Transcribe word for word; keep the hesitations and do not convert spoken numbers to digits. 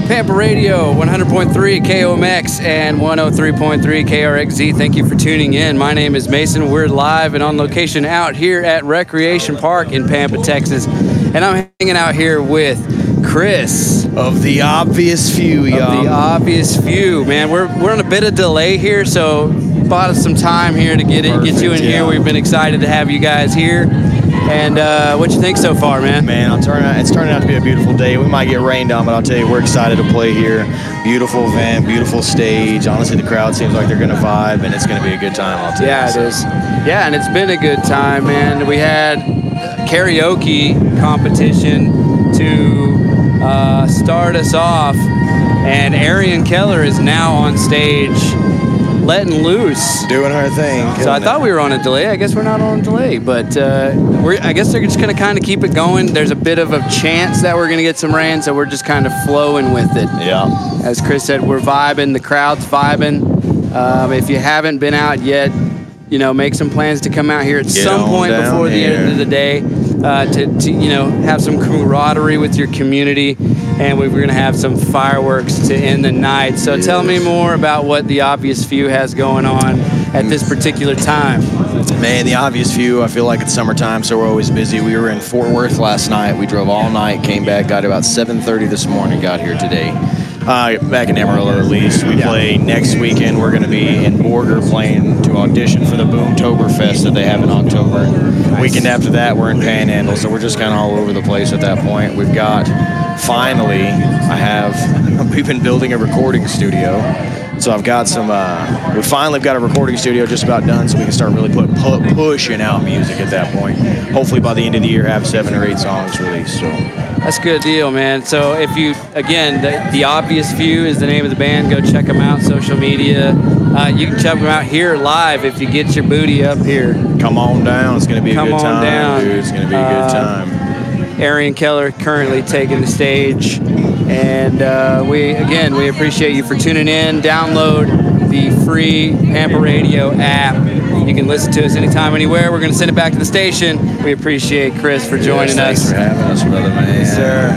Pampa Radio, one hundred point three K O M X and one oh three point three K R X Z. Thank you for tuning in. My name is Mason. We're live and on location out here at Recreation Park in Pampa, Texas. And I'm hanging out here with Chris. Of the obvious few, y'all. Of the obvious few, man. We're we're on a bit of delay here, so bought us some time here to get it, Perfect, get you in yeah. here. We've been excited to have you guys here. And uh, what you think so far, man? Man, I'll turn out, it's turning out to be a beautiful day. We might get rained on, but I'll tell you, we're excited to play here. Beautiful event, beautiful stage. Honestly, the crowd seems like they're going to vibe, and it's going to be a good time, I'll tell yeah, you. Yeah, it is. Yeah, and it's been a good time, man. We had karaoke competition to uh, start us off, and Arian Keller is now on stage letting loose. Doing her thing. So I thought we were on a delay. I guess we're not on a delay, but uh, we're, I guess they're just going to kind of keep it going. There's a bit of a chance that we're going to get some rain, so we're just kind of flowing with it. Yeah. As Chris said, we're vibing. The crowd's vibing. Um, if you haven't been out yet, you know, make some plans to come out here at Get some point before the here. end of the day uh, to, to, you know, have some camaraderie with your community. And we're going to have some fireworks to end the night. So yes. Tell me more about what the Obvious Few has going on at this particular time. Man, the Obvious Few, I feel like it's summertime, so we're always busy. We were in Fort Worth last night. We drove all night, came back, got about seven thirty this morning, got here today. Uh, back in Amarillo, at least. We yeah. play next weekend. We're going to be in Borger playing to audition for the Boomtoberfest that they have in October. Nice. Weekend after that, we're in Panhandle, so we're just kind of all over the place at that point. We've got, finally, I have, we've been building a recording studio. So I've got some, uh, we finally got a recording studio just about done, so we can start really put, pu- pushing out music at that point. Hopefully by the end of the year, have seven or eight songs released. So that's a good deal, man. So if you, again, the, the Obvious Few is the name of the band. Go check them out, social media. Uh, you can check them out here live if you get your booty up here. Come on down. It's going to be a Come good on time, down. dude. It's going to be a good Uh, time. Arian Keller currently taking the stage. And uh, we, again, we appreciate you for tuning in. Download the free Pampa Radio app. You can listen to us anytime, anywhere. We're going to send it back to the station. We appreciate Chris for joining yes, us. Thanks for having us, brother, man. Yes, sir.